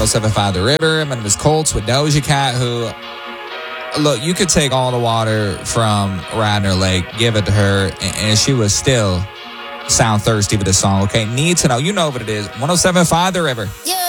1075 The River. My name is Colts with Doja Cat, who, look, you could take all the water from Radnor Lake, give it to her, and she would still sound thirsty with this song, okay? Need to know. You know what it is. 1075 The River. Yeah.